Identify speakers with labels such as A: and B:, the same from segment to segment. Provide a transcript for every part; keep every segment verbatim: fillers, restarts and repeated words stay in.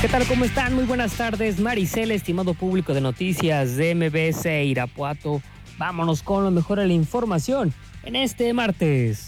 A: ¿Qué tal? ¿Cómo están? Muy buenas tardes, Maricel, estimado público de noticias de M B S Irapuato. Vámonos con lo mejor de la información en este martes.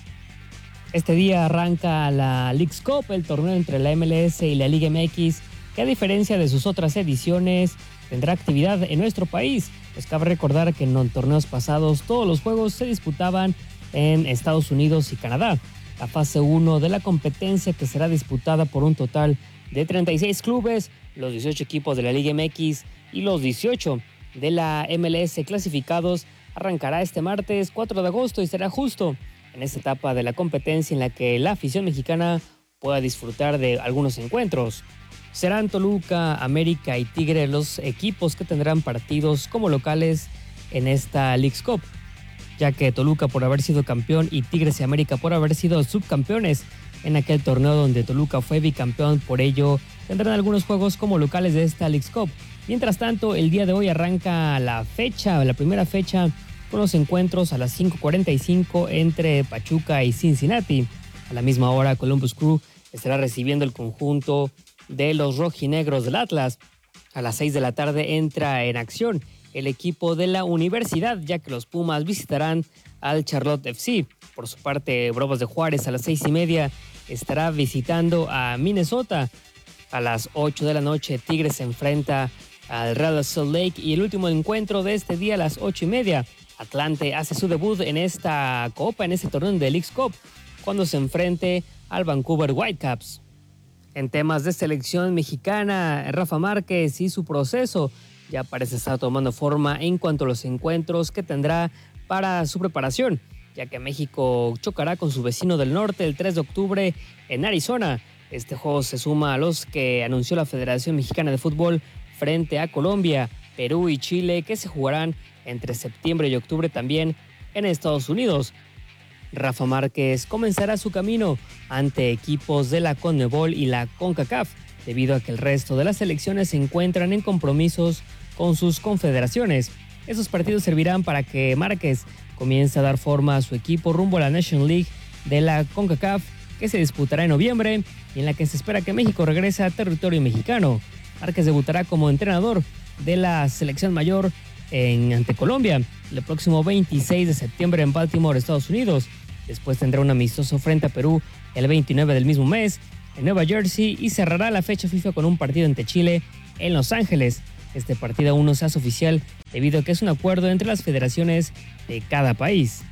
A: Este día arranca la Leagues Cup, el torneo entre la M L S y la Liga M X, que a diferencia de sus otras ediciones, tendrá actividad en nuestro país. Pues cabe recordar que en los torneos pasados todos los juegos se disputaban en Estados Unidos y Canadá. La fase uno de la competencia, que será disputada por un total de treinta y seis clubes, los dieciocho equipos de la Liga M X y los dieciocho de la M L S clasificados, arrancará este martes cuatro de agosto y será justo en esta etapa de la competencia en la que la afición mexicana pueda disfrutar de algunos encuentros. Serán Toluca, América y Tigre los equipos que tendrán partidos como locales en esta Leagues Cup, ya que Toluca por haber sido campeón y Tigres y América por haber sido subcampeones en aquel torneo donde Toluca fue bicampeón, por ello tendrán algunos juegos como locales de esta Leagues Cup. Mientras tanto, el día de hoy arranca la fecha, la primera fecha, con los encuentros a las cinco cuarenta y cinco entre Pachuca y Cincinnati. A la misma hora, Columbus Crew estará recibiendo el conjunto de los rojinegros del Atlas. A las seis de la tarde entra en acción el equipo de la Universidad, ya que los Pumas visitarán al Charlotte F C. Por su parte, Bravos de Juárez a las seis y media estará visitando a Minnesota. A las ocho de la noche, Tigres se enfrenta al Real Salt Lake, y el último encuentro de este día a las ocho y media, Atlante hace su debut en esta copa, en este torneo de Leagues Cup, cuando se enfrente al Vancouver Whitecaps. En temas de selección mexicana, Rafa Márquez y su proceso ya parece estar tomando forma en cuanto a los encuentros que tendrá para su preparación, ya que México chocará con su vecino del norte el tres de octubre en Arizona. Este juego se suma a los que anunció la Federación Mexicana de Fútbol frente a Colombia, Perú y Chile, que se jugarán entre septiembre y octubre también en Estados Unidos. Rafa Márquez comenzará su camino ante equipos de la CONMEBOL y la CONCACAF, debido a que el resto de las selecciones se encuentran en compromisos con sus confederaciones. Esos partidos servirán para que Márquez comience a dar forma a su equipo rumbo a la National League de la CONCACAF, que se disputará en noviembre y en la que se espera que México regrese a territorio mexicano. Márquez debutará como entrenador de la selección mayor en, ante Colombia el próximo veintiséis de septiembre en Baltimore, Estados Unidos. Después tendrá un amistoso frente a Perú el veintinueve del mismo mes en Nueva Jersey y cerrará la fecha FIFA con un partido ante Chile en Los Ángeles. Este partido aún no se hace oficial debido a que es un acuerdo entre las federaciones de cada país.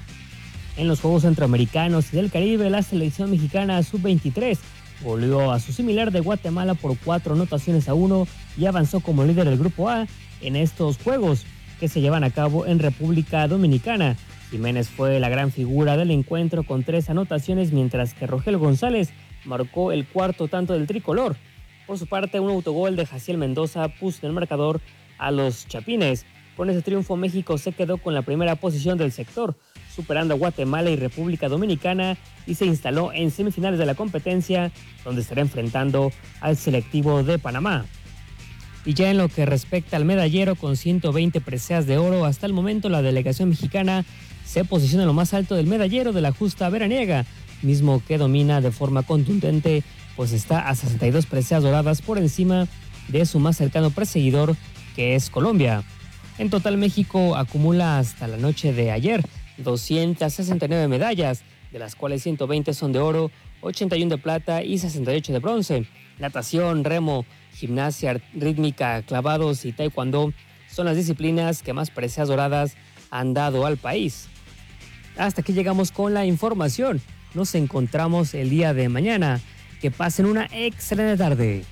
A: En los Juegos Centroamericanos y del Caribe, la selección mexicana sub veintitrés goleó a su similar de Guatemala por cuatro anotaciones a uno y avanzó como líder del Grupo A en estos Juegos, que se llevan a cabo en República Dominicana. Jiménez fue la gran figura del encuentro con tres anotaciones, mientras que Rogelio González marcó el cuarto tanto del tricolor. Por su parte, un autogol de Jaciel Mendoza puso en el marcador a los Chapines. Con ese triunfo, México se quedó con la primera posición del sector, superando a Guatemala y República Dominicana, y se instaló en semifinales de la competencia, donde estará enfrentando al selectivo de Panamá. Y ya en lo que respecta al medallero, con ciento veinte preseas de oro, hasta el momento la delegación mexicana se posiciona en lo más alto del medallero de la justa veraniega, mismo que domina de forma contundente, pues está a sesenta y dos preseas doradas por encima de su más cercano perseguidor, que es Colombia. En total, México acumula hasta la noche de ayer doscientas sesenta y nueve medallas, de las cuales ciento veinte son de oro, ochenta y uno de plata y sesenta y ocho de bronce. Natación, remo, gimnasia rítmica, clavados y taekwondo son las disciplinas que más preseas doradas han dado al país. Hasta aquí llegamos con la información. Nos encontramos el día de mañana. Que pasen una excelente tarde.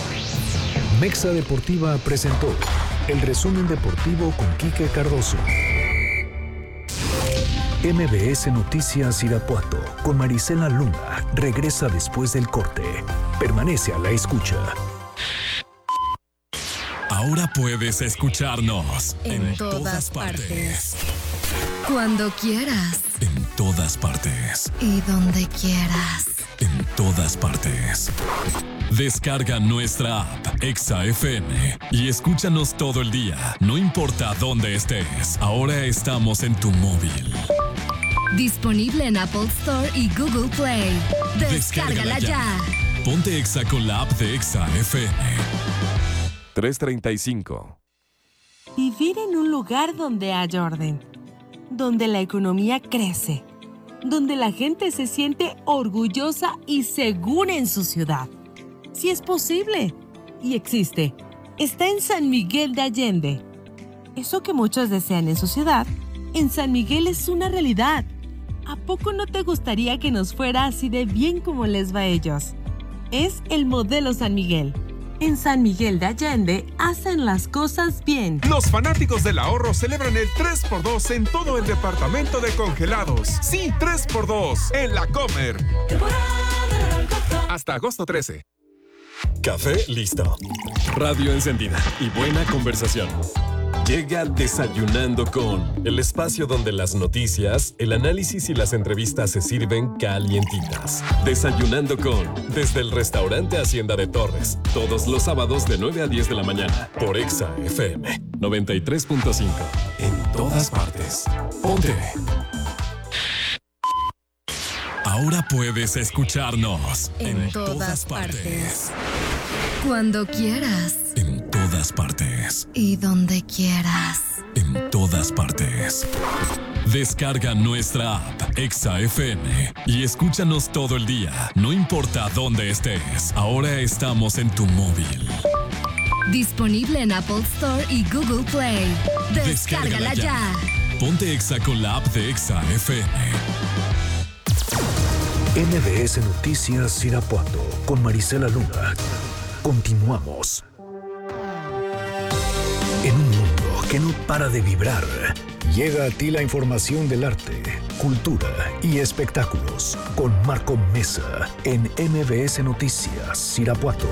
B: Mexa Deportiva presentó el resumen deportivo con Quique Cardoso. M B S Noticias Irapuato con Marisela Luna regresa después del corte. Permanece a la escucha.
C: Ahora puedes escucharnos
D: en, en todas, todas partes. partes. Cuando quieras.
C: En todas partes.
D: Y donde quieras.
C: En todas partes. Descarga nuestra app Exa F M y escúchanos todo el día, no importa dónde estés. Ahora estamos en tu móvil.
D: Disponible en Apple Store y Google Play. Descárgala, Descárgala ya. ya.
C: Ponte Exa con la app de Exa F M.
E: tres treinta y cinco.
F: Vivir en un lugar donde haya orden, donde la economía crece, donde la gente se siente orgullosa y segura en su ciudad. Si es posible y existe, está en San Miguel de Allende. Eso que muchos desean en su ciudad, en San Miguel es una realidad. ¿A poco no te gustaría que nos fuera así de bien como les va a ellos? Es el modelo San Miguel. En San Miguel de Allende hacen las cosas bien.
G: Los fanáticos del ahorro celebran el tres por dos en todo el departamento de congelados. Sí, tres por dos en La Comer. Hasta agosto trece.
C: Café listo. Radio encendida y buena conversación. Llega Desayunando con, el espacio donde las noticias, el análisis y las entrevistas se sirven calientitas. Desayunando con, desde el restaurante Hacienda de Torres, todos los sábados de nueve a diez de la mañana, por Exa F M noventa y tres punto cinco. En todas partes. Ponte. Ahora puedes escucharnos
D: En, en todas, todas partes. partes. Cuando quieras.
C: En todas partes.
D: Y donde quieras.
C: En todas partes. Descarga nuestra app Exa F M y escúchanos todo el día, no importa dónde estés. Ahora estamos en tu móvil.
D: Disponible en Apple Store y Google Play. Descárgala, Descárgala ya.
C: ya. Ponte Exa con la app de Exa F M.
B: M B S Noticias Irapuato con Marisela Luna. Continuamos. En un mundo que no para de vibrar, llega a ti la información del arte, cultura y espectáculos con Marco Mesa en M B S Noticias Irapuato.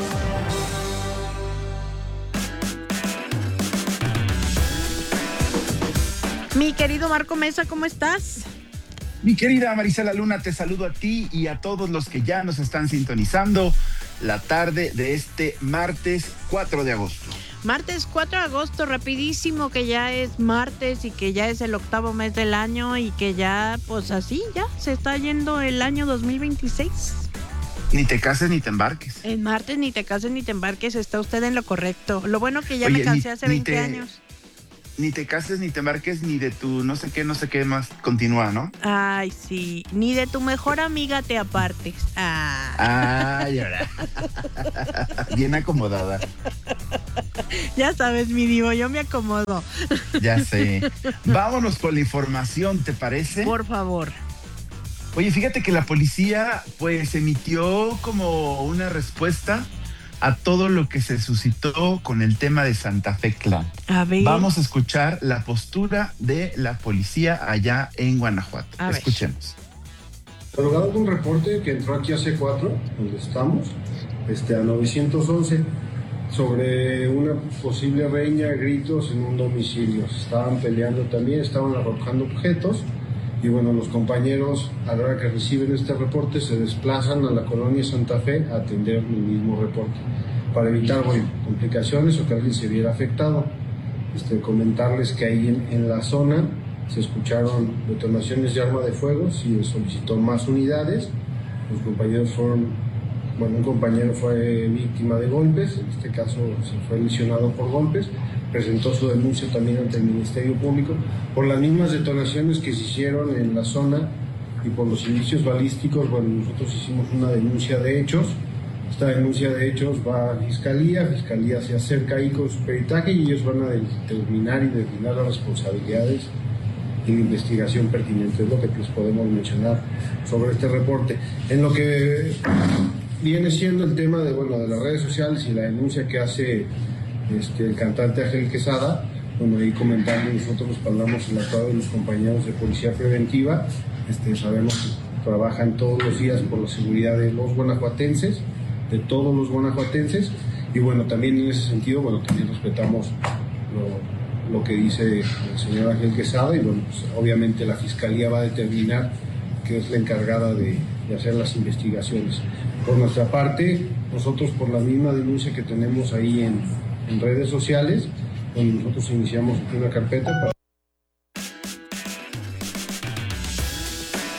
H: Mi querido Marco Mesa, ¿cómo estás?
I: Mi querida Marisela Luna, te saludo a ti y a todos los que ya nos están sintonizando la tarde de este martes cuatro de agosto.
H: Martes cuatro de agosto, rapidísimo, que ya es martes y que ya es el octavo mes del año y que ya, pues así, ya se está yendo el año dos mil veintiséis.
I: Ni te cases ni te embarques.
H: En martes ni te cases ni te embarques, está usted en lo correcto. Lo bueno que ya
I: Oye,
H: me cansé
I: ni,
H: hace
I: ni
H: veinte
I: te...
H: años.
I: Ni te cases, ni te embarques, ni de tu no sé qué, no sé qué más continúa, ¿no?
H: Ay, sí. Ni de tu mejor amiga te apartes. Ah.
I: Ay, ahora. Bien acomodada.
H: Ya sabes, mi divo, yo me acomodo.
I: Ya sé. Vámonos con la información, ¿te parece?
H: Por favor.
I: Oye, fíjate que la policía, pues, emitió como una respuesta a todo lo que se suscitó con el tema de Santa Fe Clan.
H: A ver.
I: Vamos a escuchar la postura de la policía allá en Guanajuato.
H: A
I: Escuchemos.
J: Derogado de un reporte que entró aquí hace cuatro, donde estamos, este, a novecientos once, sobre una posible reña, gritos en un domicilio. Estaban peleando también, estaban arrojando objetos. Y bueno, los compañeros, a la hora que reciben este reporte, se desplazan a la colonia Santa Fe a atender el mismo reporte, para evitar, bueno, complicaciones o que alguien se viera afectado. Este, comentarles que ahí en, en la zona se escucharon detonaciones de arma de fuego, se solicitó más unidades. Los compañeros fueron, bueno, un compañero fue víctima de golpes, en este caso se fue lesionado por golpes. Presentó su denuncia también ante el Ministerio Público por las mismas detonaciones que se hicieron en la zona y por los indicios balísticos. Bueno, nosotros hicimos una denuncia de hechos. Esta denuncia de hechos va a Fiscalía, Fiscalía se acerca ahí con su peritaje y ellos van a determinar y determinar las responsabilidades y la investigación pertinente. Es lo que les podemos mencionar sobre este reporte. En lo que viene siendo el tema de, bueno, de las redes sociales y la denuncia que hace Este, el cantante Ángel Quesada, bueno, ahí comentando, nosotros respaldamos el actuado de los compañeros de Policía Preventiva. Este, sabemos que trabajan todos los días por la seguridad de los guanajuatenses, de todos los guanajuatenses, y bueno, también en ese sentido, bueno, también respetamos lo, lo que dice el señor Ángel Quesada, y bueno, pues, obviamente la Fiscalía va a determinar que es la encargada de, de hacer las investigaciones. Por nuestra parte, nosotros por la misma denuncia que tenemos ahí en en redes sociales, donde nosotros iniciamos una carpeta para...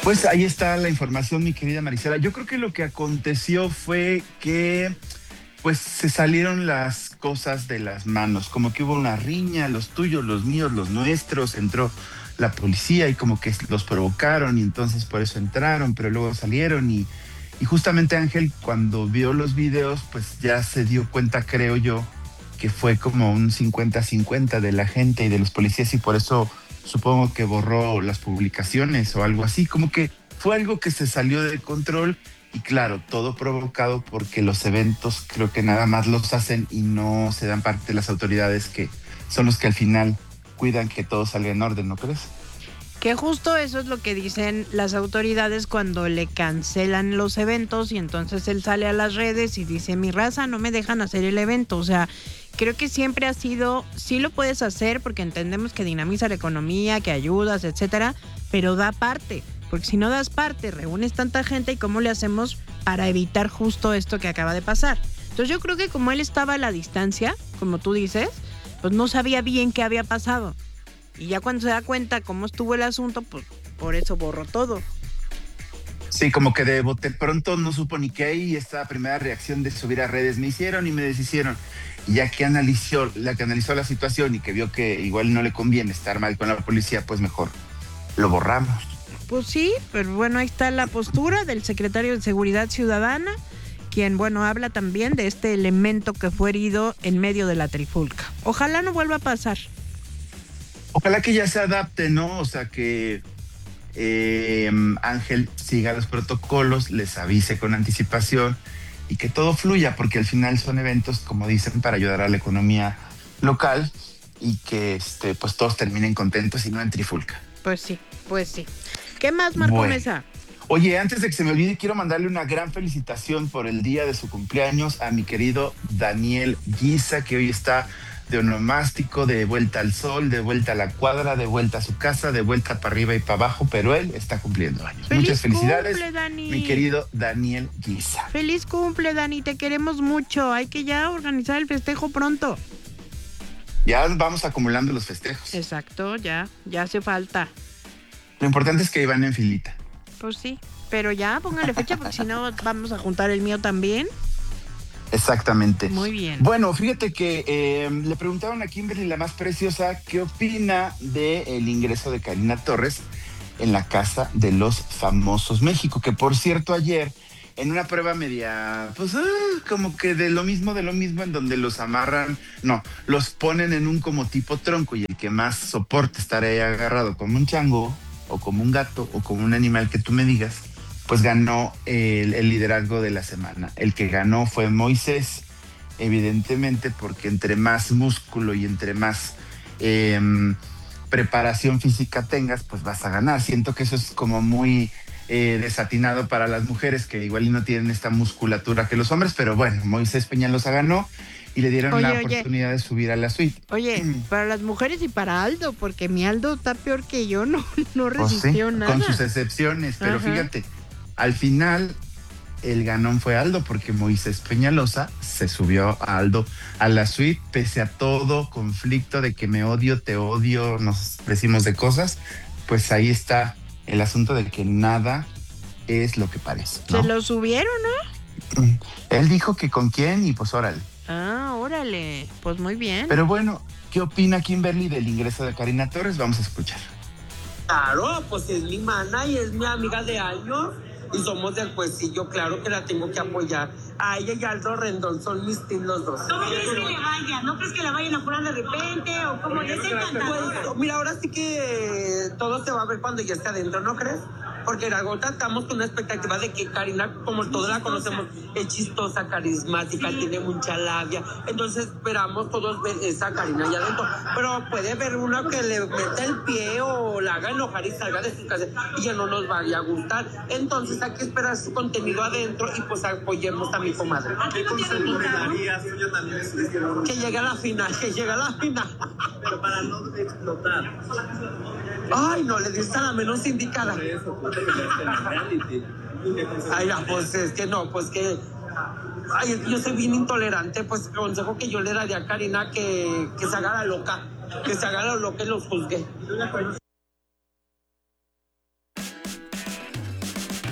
I: Pues ahí está la información, mi querida Marisela. Yo creo que lo que aconteció fue que pues se salieron las cosas de las manos, como que hubo una riña, los tuyos, los míos, los nuestros, entró la policía y como que los provocaron y entonces por eso entraron, pero luego salieron y, y justamente Ángel cuando vio los videos pues ya se dio cuenta, creo yo, que fue como un cincuenta cincuenta de la gente y de los policías y por eso supongo que borró las publicaciones o algo así, como que fue algo que se salió de control y claro, todo provocado porque los eventos creo que nada más los hacen y no se dan parte de las autoridades que son los que al final cuidan que todo salga en orden, ¿no crees?
H: Que justo eso es lo que dicen las autoridades cuando le cancelan los eventos y entonces él sale a las redes y dice, mi raza, no me dejan hacer el evento. O sea, creo que siempre ha sido, sí lo puedes hacer porque entendemos que dinamiza la economía, que ayudas, etcétera, pero da parte. Porque si no das parte, reúnes tanta gente y cómo le hacemos para evitar justo esto que acaba de pasar. Entonces yo creo que como él estaba a la distancia, como tú dices, pues no sabía bien qué había pasado. Y ya cuando se da cuenta cómo estuvo el asunto, pues por eso borró todo.
I: Sí, como que de bote pronto no supo ni qué y esta primera reacción de subir a redes, me hicieron y me deshicieron. Y ya que analizó, la que analizó la situación y que vio que igual no le conviene estar mal con la policía, pues mejor lo borramos.
H: Pues sí, pero bueno, ahí está la postura del secretario de Seguridad Ciudadana, quien, bueno, habla también de este elemento que fue herido en medio de la trifulca. Ojalá no vuelva a pasar.
I: Ojalá que ya se adapte, ¿no? O sea, que eh, Ángel siga los protocolos, les avise con anticipación y que todo fluya, porque al final son eventos, como dicen, para ayudar a la economía local y que este, pues todos terminen contentos y no en trifulca.
H: Pues sí, pues sí. ¿Qué más, Marco
I: bueno.
H: Mesa?
I: Oye, antes de que se me olvide, quiero mandarle una gran felicitación por el día de su cumpleaños a mi querido Daniel Guisa, que hoy está de onomástico, de vuelta al sol, de vuelta a la cuadra, de vuelta a su casa, de vuelta para arriba y para abajo, pero él está cumpliendo años.
H: ¡Feliz
I: Muchas felicidades,
H: cumple, Dani!
I: Mi querido Daniel Guisa.
H: ¡Feliz cumple, Dani! Te queremos mucho. Hay que ya organizar el festejo pronto.
I: Ya vamos acumulando los festejos.
H: Exacto, ya, ya hace falta.
I: Lo importante es que van en filita.
H: Pues sí, pero ya póngale fecha porque si no vamos a juntar el mío también.
I: Exactamente.
H: Muy bien.
I: Bueno, fíjate que eh, le preguntaron a Kimberly, la más preciosa, qué opina del ingreso de Karina Torres en la Casa de los Famosos México, que por cierto ayer en una prueba media, pues uh, como que de lo mismo, de lo mismo, en donde los amarran, no, los ponen en un como tipo tronco y el que más soporte estar ahí agarrado como un chango o como un gato o como un animal que tú me digas, pues ganó el, el liderazgo de la semana. El que ganó fue Moisés, evidentemente, porque entre más músculo y entre más eh, preparación física tengas, pues vas a ganar. Siento que eso es como muy eh, desatinado para las mujeres, que igual no tienen esta musculatura que los hombres, pero bueno, Moisés Peñalosa ganó y le dieron oye, la oye. oportunidad de subir a la suite.
H: Oye, mm. para las mujeres y para Aldo, porque mi Aldo está peor que yo, no, no resistió
I: oh, sí,
H: nada.
I: Con sus excepciones, pero Ajá. fíjate, al final el ganón fue Aldo, porque Moisés Peñalosa se subió a Aldo a la suite, pese a todo conflicto de que me odio, te odio, nos decimos de cosas, pues ahí está el asunto de que nada es lo que parece, ¿no?
H: ¿Se lo subieron, no?
I: Él dijo que con quién y pues órale.
H: Ah, órale, pues muy bien.
I: Pero bueno, ¿qué opina Kimberly del ingreso de Karina Torres? Vamos a escuchar.
K: Claro, pues es mi mana y es mi amiga de años. Y somos del Puecillo, claro que la tengo que apoyar. A ella y Aldo Rendón son mis team los dos.
L: ¿Cómo crees que le vaya? ¿No crees que la vayan a curar de repente? ¿O cómo les encanta?
K: Pues, mira, ahora sí que todo se va a ver cuando ya esté adentro, ¿no crees? Porque ahorita estamos con una expectativa de que Karina, como todos la conocemos, es chistosa, carismática, sí. Tiene mucha labia. Entonces esperamos todos ver esa Karina allá adentro. Pero puede haber uno que le meta el pie o la haga enojar y salga de su casa y ya no nos vaya a gustar. Entonces hay que esperar su contenido adentro y pues apoyemos a mi comadre.
L: ¿Qué consejo le darías?
K: Yo también que llegue a la final, que llegue a la final.
L: Pero para no explotar.
K: Ay, no, le diste a la menos indicada. Ay, ya, pues es que no, pues que... Ay, yo soy bien intolerante, pues el consejo que yo le daría a Karina que, que se haga la loca, que se haga la loca y los juzgue.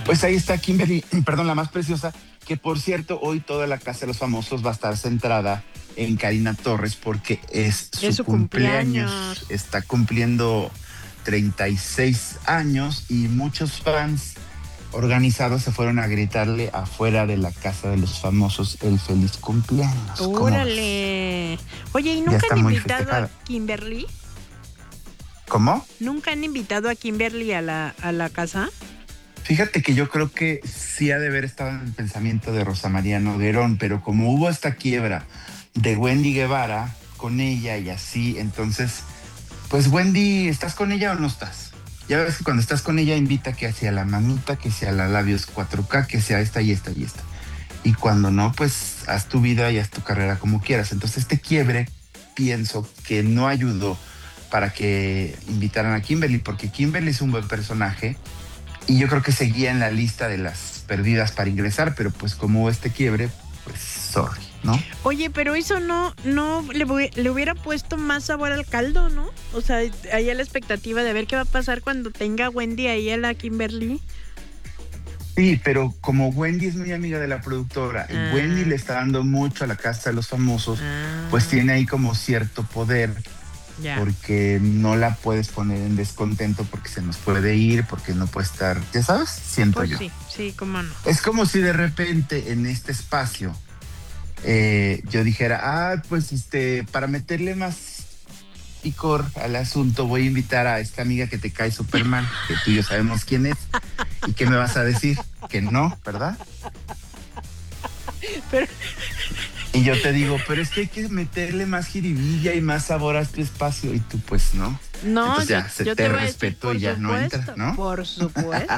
I: Pues ahí está Kimberly, perdón, la más preciosa, que por cierto, hoy toda la Casa de los Famosos va a estar centrada en Karina Torres porque es su,
H: Es su
I: cumpleaños.
H: cumpleaños.
I: Está cumpliendo treinta y seis años y muchos fans organizados se fueron a gritarle afuera de la Casa de los Famosos el feliz cumpleaños. ¿Cómo ves?
H: Órale. Oye, ¿y
I: Ya
H: nunca
I: está
H: han
I: muy
H: invitado
I: festejada.
H: a Kimberly?
I: ¿Cómo?
H: ¿Nunca han invitado a Kimberly a la, a la casa?
I: Fíjate que yo creo que sí ha de haber estado en el pensamiento de Rosa María Noguerón, pero como hubo esta quiebra de Wendy Guevara con ella y así, entonces, pues Wendy, ¿estás con ella o no estás? Ya ves que cuando estás con ella invita que sea la mamita, que sea la labios cuatro K, que sea esta y esta y esta. Y cuando no, pues haz tu vida y haz tu carrera como quieras. Entonces este quiebre pienso que no ayudó para que invitaran a Kimberly, porque Kimberly es un buen personaje y yo creo que seguía en la lista de las perdidas para ingresar, pero pues como hubo este quiebre, pues sorry, ¿no?
H: Oye, pero eso no, no le, voy- le hubiera puesto más sabor al caldo, ¿no? O sea, ahí a la expectativa de ver qué va a pasar cuando tenga Wendy ahí a la Kimberly.
I: Sí, pero como Wendy es muy amiga de la productora y
H: Ah.
I: Wendy le está dando mucho a la Casa de los Famosos,
H: Ah.
I: pues tiene ahí como cierto poder.
H: Ya.
I: Porque no la puedes poner en descontento porque se nos puede ir, porque no puede estar, ya sabes, siento
H: Pues
I: yo.
H: sí, sí, cómo no.
I: Es como si de repente en este espacio eh, yo dijera, ah, pues este, para meterle más picor al asunto voy a invitar a esta amiga que te cae súper mal, que tú y yo sabemos quién es. ¿Y qué me vas a decir? Que no, ¿verdad?
H: Pero...
I: Y yo te digo, pero es que hay que meterle más jiribilla y más sabor a este espacio. Y tú, pues, no.
H: No,
I: Entonces ya,
H: yo-
I: se
H: yo
I: te,
H: te voy a decir,
I: respeto
H: por
I: y ya no
H: supuesto,
I: entra, ¿no?
H: Por supuesto.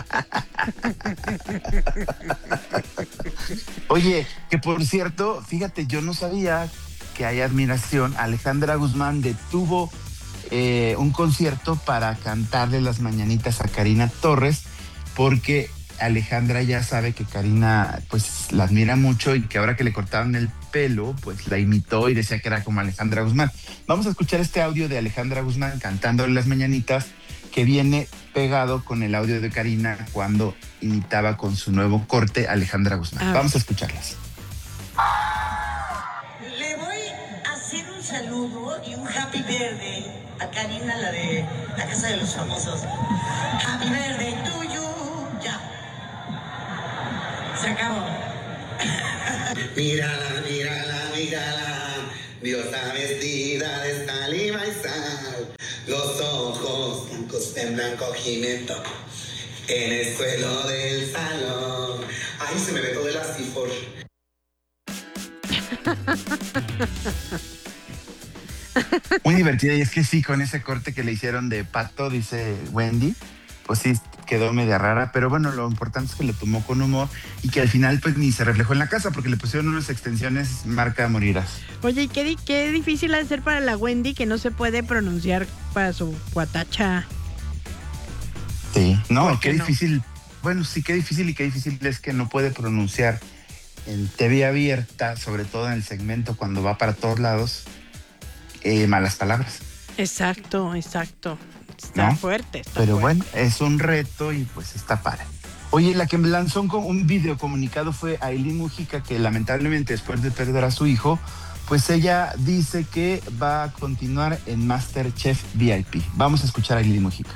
I: Oye, que por cierto, fíjate, yo no sabía que hay admiración. Alejandra Guzmán detuvo eh, un concierto para cantarle las mañanitas a Karina Torres, porque Alejandra ya sabe que Karina pues la admira mucho y que ahora que le cortaron el pelo, pues la imitó y decía que era como Alejandra Guzmán. Vamos a escuchar este audio de Alejandra Guzmán cantándole las mañanitas, que viene pegado con el audio de Karina cuando imitaba con su nuevo corte a Alejandra Guzmán.
H: A
I: Vamos a escucharlas.
L: Le voy a hacer un saludo y un happy birthday a Karina, la de la Casa de los Famosos. Happy birthday to you. Ya. Se acabó.
M: Mírala, mírala, mírala, diosa vestida de sal y maizal, los ojos blancos en blanco gimento, en el suelo del salón. Ay, se me ve todo el asifor.
I: Muy divertida, y es que sí, con ese corte que le hicieron de pato, dice Wendy, pues sí, quedó media rara, pero bueno, lo importante es que lo tomó con humor y que al final pues ni se reflejó en la casa porque le pusieron unas extensiones marca Morirás.
H: Oye, ¿y qué, di- qué difícil ha de ser para la Wendy que no se puede pronunciar para su guatacha?
I: Sí, no,
H: ¿Por
I: qué
H: qué no?
I: difícil, bueno, sí, qué difícil y qué difícil es que no puede pronunciar en T V abierta, sobre todo en el segmento cuando va para todos lados, eh, malas palabras.
H: Exacto, exacto. Está
I: ¿No?
H: fuerte. Está
I: Pero
H: fuerte.
I: bueno, es un reto y pues está padre. Oye, la que me lanzó un, co- un video comunicado fue Aileen Mujica, que lamentablemente después de perder a su hijo, pues ella dice que va a continuar en MasterChef V I P. Vamos a escuchar a Aileen Mujica.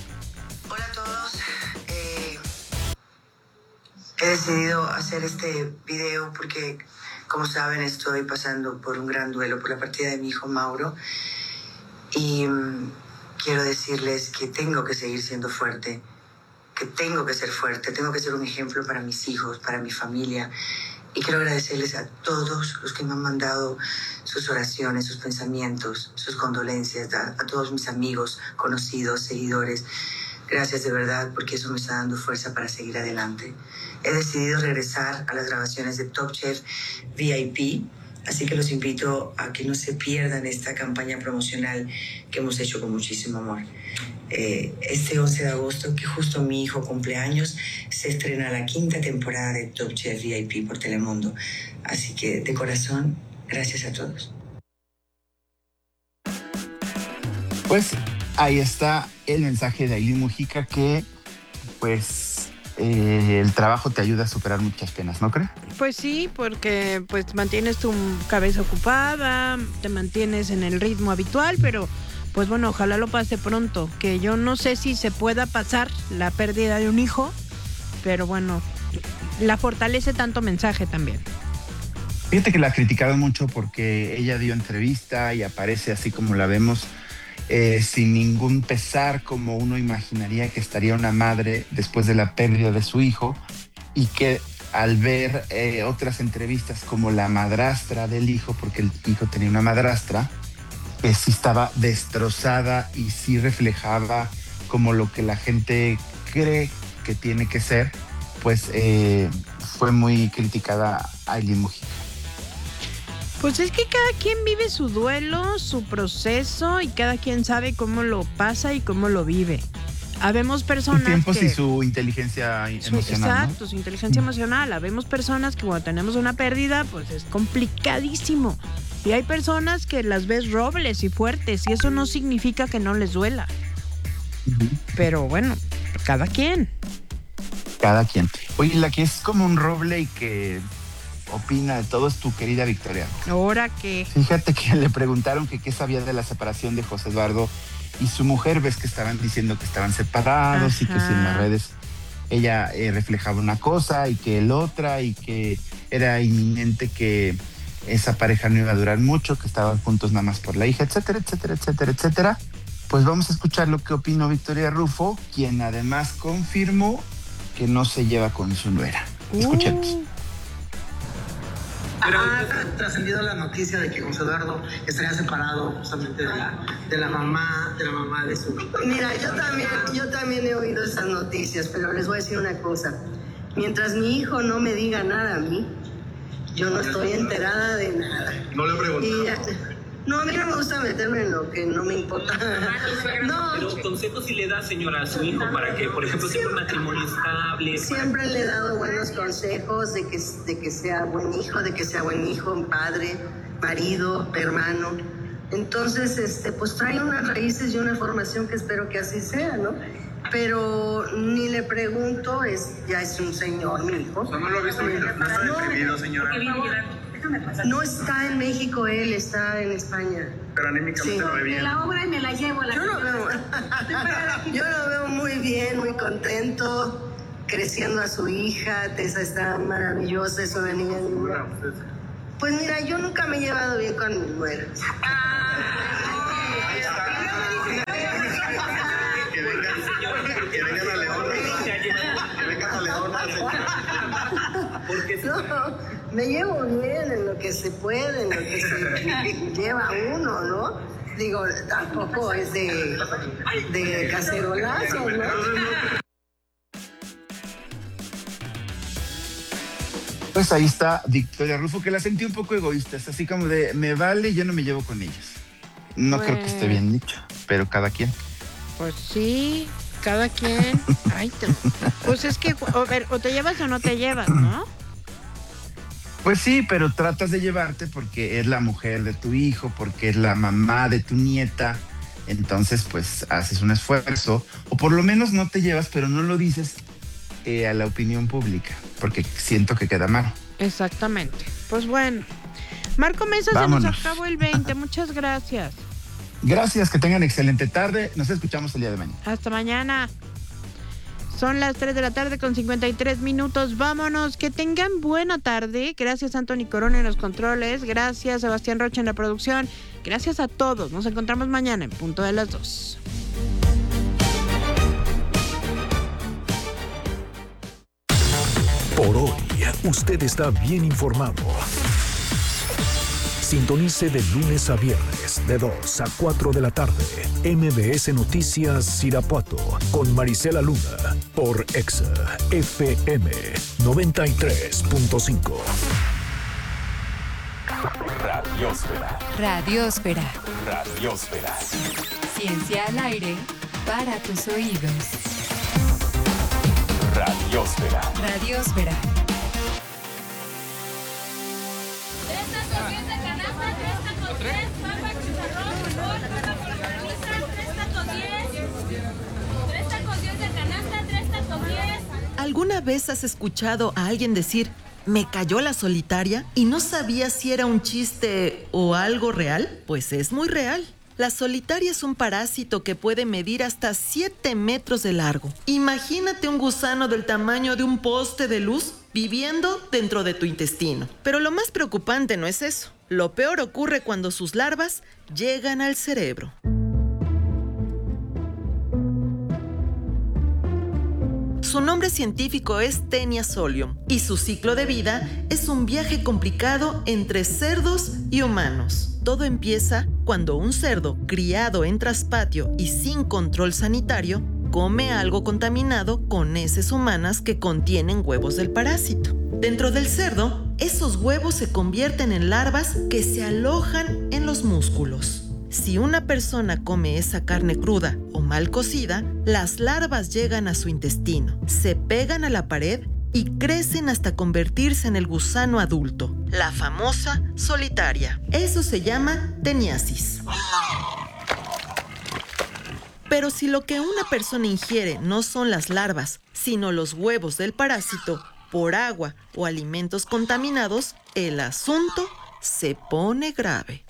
N: He decidido hacer este video porque, como saben, estoy pasando por un gran duelo por la partida de mi hijo Mauro. Y mm, quiero decirles que tengo que seguir siendo fuerte, que tengo que ser fuerte, tengo que ser un ejemplo para mis hijos, para mi familia. Y quiero agradecerles a todos los que me han mandado sus oraciones, sus pensamientos, sus condolencias, a, a todos mis amigos, conocidos, seguidores. Gracias de verdad, porque eso me está dando fuerza para seguir adelante. He decidido regresar a las grabaciones de Top Chef V I P, así que los invito a que no se pierdan esta campaña promocional que hemos hecho con muchísimo amor. Eh, este once de agosto, que justo mi hijo cumple años, se estrena la quinta temporada de Top Chef V I P por Telemundo. Así que, de corazón, gracias a todos.
I: Pues ahí está el mensaje de Aileen Mujica, que pues eh, el trabajo te ayuda a superar muchas penas, ¿no crees?
H: Pues sí, porque pues mantienes tu cabeza ocupada, te mantienes en el ritmo habitual, pero pues bueno, ojalá lo pase pronto, que yo no sé si se pueda pasar la pérdida de un hijo, pero bueno, la fortalece tanto mensaje también.
I: Fíjate que la criticaron mucho porque ella dio entrevista y aparece así como la vemos, eh, sin ningún pesar, como uno imaginaría que estaría una madre después de la pérdida de su hijo, y que al ver eh, otras entrevistas como la madrastra del hijo, porque el hijo tenía una madrastra, que sí estaba destrozada y sí reflejaba como lo que la gente cree que tiene que ser, pues eh, fue muy criticada Aileen Mujica.
H: Pues es que cada quien vive su duelo, su proceso, y cada quien sabe cómo lo pasa y cómo lo vive. Habemos personas
I: Sus tiempos
H: que...
I: y su inteligencia
H: su,
I: emocional,
H: exacto,
I: ¿no?
H: su inteligencia emocional. Habemos personas que cuando tenemos una pérdida, pues es complicadísimo. Y hay personas que las ves robles y fuertes, y eso no significa que no les duela. Uh-huh. Pero bueno, cada quien.
I: Cada quien. Oye, la que es como un roble y que opina de todo es tu querida Victoria.
H: ¿Ahora qué?
I: Fíjate que le preguntaron que qué sabía de la separación de José Eduardo y su mujer. Ves que estaban diciendo que estaban separados. Ajá. Y que si en las redes ella eh, reflejaba una cosa y que el otra, y que era inminente que esa pareja no iba a durar mucho, que estaban juntos nada más por la hija, etcétera, etcétera, etcétera, etcétera. Pues vamos a escuchar lo que opinó Victoria Rufo, quien además confirmó que no se lleva con su nuera. Escuchemos. Uh.
O: Pero ha trascendido la noticia de que José Eduardo estaría separado justamente de la, de la mamá, de la mamá de su...
L: Mira, yo también, yo también he oído esas noticias, pero les voy a decir una cosa. Mientras mi hijo no me diga nada a mí, yo no estoy enterada de nada.
O: No le pregunto.
L: No, a mí no me gusta meterme en lo que no me importa.
K: No. Pero consejos sí le da, señora, a su hijo para que, por ejemplo, tenga un matrimonio estable.
L: Siempre para... le he dado buenos consejos de que, de que sea buen hijo, de que sea buen hijo, padre, marido, hermano. Entonces, este, pues trae unas raíces y una formación que espero que así sea, ¿no? Pero ni le pregunto, es, ya es un señor, mi hijo.
O: O sea, no lo he visto, no está deprimido, señora.
L: No está en México él, está en España.
O: Pero anímicamente sí. Lo ve bien.
L: La obra y me la llevo a la Yo lo veo, yo lo veo muy bien, muy contento, creciendo a su hija. Tessa está maravillosa, es una niña linda. Pues mira, yo nunca me he llevado bien con mi nuera.
O: Que vengan, que vengan a León. Que vengan a León.
L: Porque no, me llevo bien en lo que se puede, en lo que se lleva uno, ¿no? Digo, tampoco es de, de cacerolazo, ¿no?
I: Pues ahí está Victoria Rufo, que la sentí un poco egoísta, es así como de, me vale, yo no me llevo con ellas. No pues, creo que esté bien dicho, pero cada quien.
H: Pues sí, cada quien. Ay, te... Pues es que, a ver, o te llevas o no te llevas, ¿no?
I: Pues sí, pero tratas de llevarte porque es la mujer de tu hijo, porque es la mamá de tu nieta. Entonces, pues, haces un esfuerzo. O por lo menos no te llevas, pero no lo dices eh, a la opinión pública, porque siento que queda mal.
H: Exactamente. Pues bueno. Marco Mesa, vámonos. Se nos acabó el veinte. Muchas gracias.
I: Gracias, que tengan excelente tarde. Nos escuchamos el día de mañana.
H: Hasta mañana. Son las tres de la tarde con cincuenta y tres minutos. Vámonos, que tengan buena tarde. Gracias Anthony Corona en los controles. Gracias Sebastián Rocha en la producción. Gracias a todos. Nos encontramos mañana en punto de las dos.
B: Por hoy, usted está bien informado. Sintonice de lunes a viernes de dos a cuatro de la tarde M B S Noticias Irapuato con Marisela Luna por Exa F M noventa y tres punto cinco.
C: Radiósfera.
D: Radiósfera.
C: Radiósfera.
D: Ciencia al aire para tus oídos.
C: Radiósfera.
D: Radiósfera.
P: ¿Alguna vez has escuchado a alguien decir, me cayó la solitaria y no sabía si era un chiste o algo real? Pues es muy real. La solitaria es un parásito que puede medir hasta siete metros de largo. Imagínate un gusano del tamaño de un poste de luz viviendo dentro de tu intestino. Pero lo más preocupante no es eso. Lo peor ocurre cuando sus larvas llegan al cerebro. Su nombre científico es Taenia solium y su ciclo de vida es un viaje complicado entre cerdos y humanos. Todo empieza cuando un cerdo criado en traspatio y sin control sanitario come algo contaminado con heces humanas que contienen huevos del parásito. Dentro del cerdo, esos huevos se convierten en larvas que se alojan en los músculos. Si una persona come esa carne cruda o mal cocida, las larvas llegan a su intestino, se pegan a la pared y crecen hasta convertirse en el gusano adulto, la famosa solitaria. Eso se llama teniasis. Pero si lo que una persona ingiere no son las larvas, sino los huevos del parásito, por agua o alimentos contaminados, el asunto se pone grave.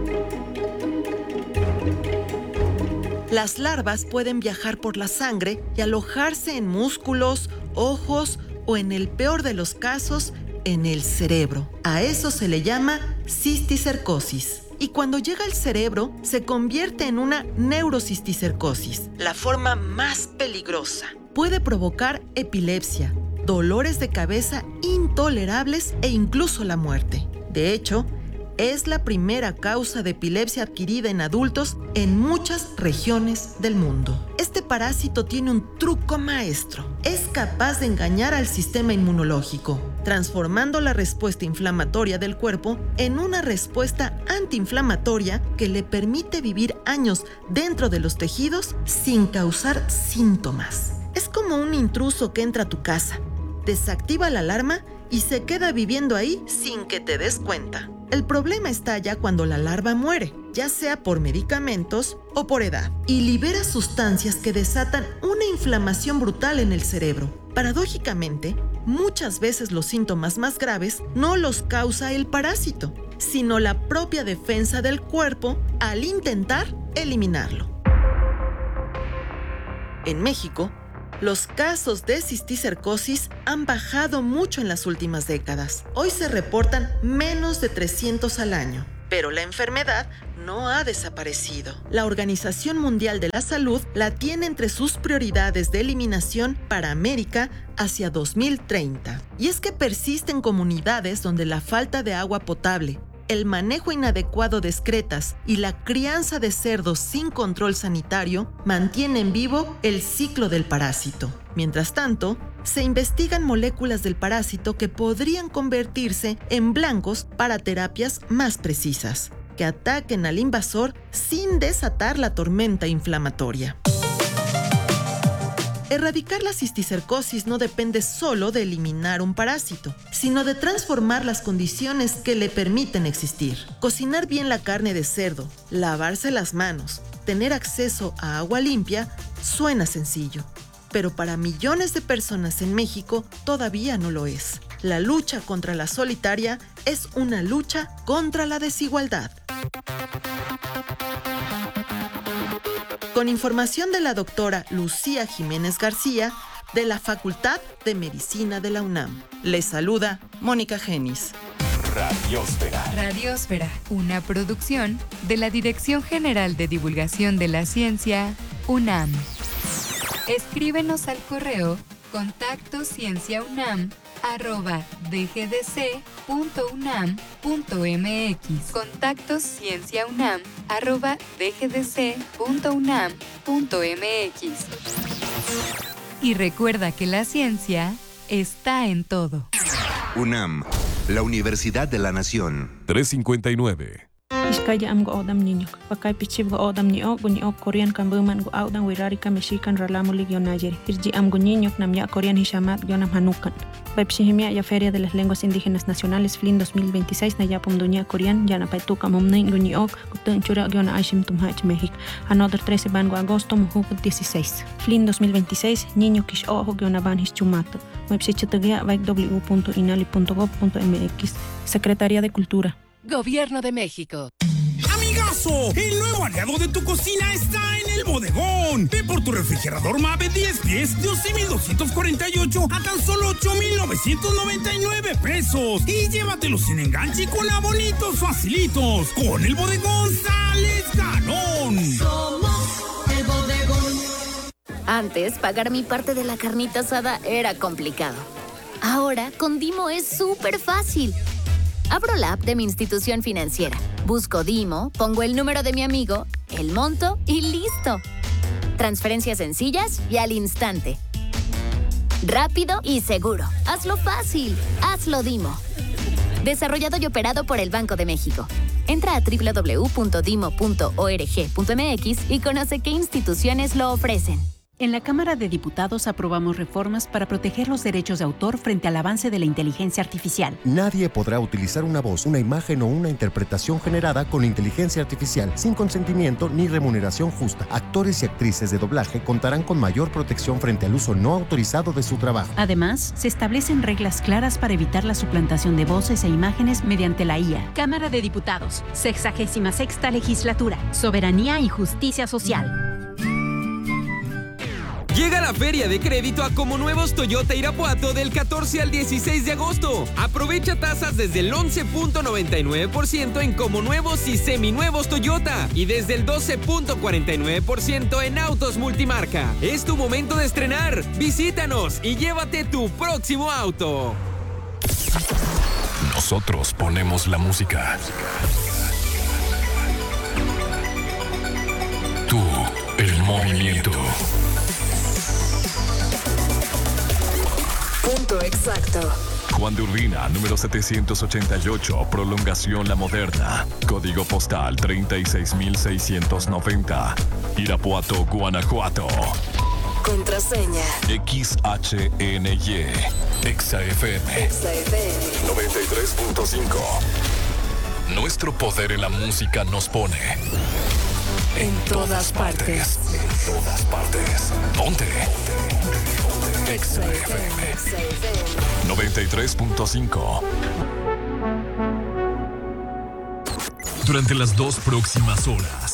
P: Las larvas pueden viajar por la sangre y alojarse en músculos, ojos o, en el peor de los casos, en el cerebro. A eso se le llama cisticercosis. Y cuando llega al cerebro, se convierte en una neurocisticercosis, la forma más peligrosa. Puede provocar epilepsia, dolores de cabeza intolerables e incluso la muerte. De hecho, es la primera causa de epilepsia adquirida en adultos en muchas regiones del mundo. Este parásito tiene un truco maestro. Es capaz de engañar al sistema inmunológico, transformando la respuesta inflamatoria del cuerpo en una respuesta antiinflamatoria que le permite vivir años dentro de los tejidos sin causar síntomas. Es como un intruso que entra a tu casa, desactiva la alarma y se queda viviendo ahí sin que te des cuenta. El problema está ya cuando la larva muere, ya sea por medicamentos o por edad, y libera sustancias que desatan una inflamación brutal en el cerebro. Paradójicamente, muchas veces los síntomas más graves no los causa el parásito, sino la propia defensa del cuerpo al intentar eliminarlo. En México, los casos de cisticercosis han bajado mucho en las últimas décadas. Hoy se reportan menos de trescientos al año, pero la enfermedad no ha desaparecido. La Organización Mundial de la Salud la tiene entre sus prioridades de eliminación para América hacia dos mil treinta. Y es que persisten comunidades donde la falta de agua potable, el manejo inadecuado de excretas y la crianza de cerdos sin control sanitario mantienen vivo el ciclo del parásito. Mientras tanto, se investigan moléculas del parásito que podrían convertirse en blancos para terapias más precisas, que ataquen al invasor sin desatar la tormenta inflamatoria. Erradicar la cisticercosis no depende solo de eliminar un parásito, sino de transformar las condiciones que le permiten existir. Cocinar bien la carne de cerdo, lavarse las manos, tener acceso a agua limpia, suena sencillo. Pero para millones de personas en México todavía no lo es. La lucha contra la solitaria es una lucha contra la desigualdad. Con información de la doctora Lucía Jiménez García, de la Facultad de Medicina de la UNAM. Les saluda Mónica Genis.
Q: Radiósfera. Radiósfera, una producción de la Dirección General de Divulgación de la Ciencia, UNAM. Escríbenos al correo contacto cienciaunam arroba dgdc.unam.mx. Contacto cienciaunam arroba dgdc.unam.mx. Y recuerda que la ciencia está en todo.
R: UNAM, la Universidad de la Nación.
E: trescientos cincuenta y nueve.
R: Iskaya am go odam niñok. Pakay pichib go odam niok, gunyok Korean kan buman go audan wirarika mexican ralamulig yonayeri. Irji am go niñok nam ya Korean hishamat yonam hanukan. Baipshihimia ya Feria de las Lenguas Indígenas Nacionales F L I N dos mil veintiséis na yapum dunia Korean yana paituka momnein gunyok gutun chura yona aishim tumhach México. Another trece bango agosto mujuk dieciséis. F L I N dos mil veintiséis niño kish ojo yona ban his chumato. Website vaik w punto inali punto gov punto m x. Secretaría de Cultura.
S: Gobierno de México.
T: ¡Amigazo! El nuevo aliado de tu cocina está en el bodegón. Ve por tu refrigerador Mave diez pies de once mil doscientos cuarenta y ocho a tan solo ocho mil novecientos noventa y nueve pesos. Y llévatelos sin enganche y con abonitos facilitos. Con el bodegón sales ganón.
S: Somos el bodegón. Antes, pagar mi parte de la carnita asada era complicado. Ahora, con Dimo es súper fácil. Abro la app de mi institución financiera, busco Dimo, pongo el número de mi amigo, el monto y listo. Transferencias sencillas y al instante. Rápido y seguro. Hazlo fácil. Hazlo Dimo. Desarrollado y operado por el Banco de México. Entra a w w w punto dimo punto org punto m x y conoce qué instituciones lo ofrecen.
U: En la Cámara de Diputados aprobamos reformas para proteger los derechos de autor frente al avance de la inteligencia artificial.
V: Nadie podrá utilizar una voz, una imagen o una interpretación generada con inteligencia artificial sin consentimiento ni remuneración justa. Actores y actrices de doblaje contarán con mayor protección frente al uso no autorizado de su trabajo.
U: Además, se establecen reglas claras para evitar la suplantación de voces e imágenes mediante la I A.
W: Cámara de Diputados, sexagésima sexta legislatura, soberanía y justicia social.
X: Llega la Feria de Crédito a Como Nuevos Toyota Irapuato del catorce al dieciséis de agosto. Aprovecha tasas desde el once punto noventa y nueve por ciento en Como Nuevos y Seminuevos Toyota y desde el doce punto cuarenta y nueve por ciento en autos multimarca. Es tu momento de estrenar. Visítanos y llévate tu próximo auto.
C: Nosotros ponemos la música. Tú, el movimiento.
D: Punto exacto.
C: Juan de Urbina, número setecientos ochenta y ocho, Prolongación La Moderna. Código postal treinta y seis mil seiscientos noventa. Irapuato, Guanajuato.
D: Contraseña.
C: X H N Y. Exa F M.
D: Exa F M.
C: noventa y tres punto cinco. Nuestro poder en la música nos pone en, en todas partes. partes. En todas partes. Ponte. Exa F M noventa y tres punto cinco. Durante las dos próximas horas,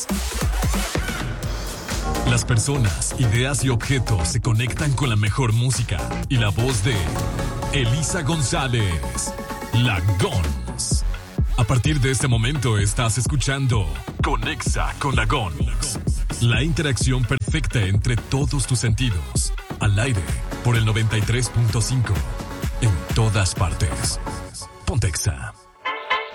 C: las personas, ideas y objetos se conectan con la mejor música y la voz de Elisa González, la Gons. A partir de este momento estás escuchando Conexa con la Gons. La interacción perfecta entre todos tus sentidos. Al aire por el noventa y tres punto cinco. En todas partes. Ponte Exa.